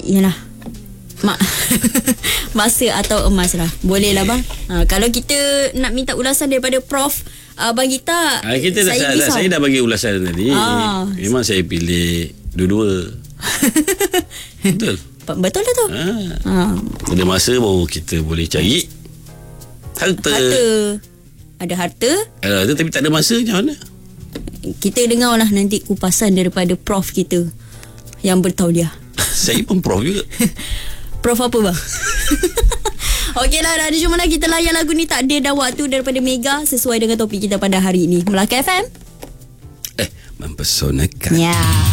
Yalah, masa atau emas lah. Boleh lah bang. Kalau kita nak minta ulasan daripada Prof Bang Gita, saya dah bagi ulasan tadi. Memang saya pilih dua-dua. Betul. Betul lah tu. Ada masa baru kita boleh cari harta. Ada harta. Tapi tak ada masa, macam mana? Kita dengar lah nanti kupasan daripada Prof kita yang bertauliah. Saya pun Prof juga. Prof apa bang? Okeylah, dah ada jom lah kita layan lagu ni Tak Ada Dah Waktu daripada Mega sesuai dengan topik kita pada hari ini. Melaka FM. Mempesonakan. Ya.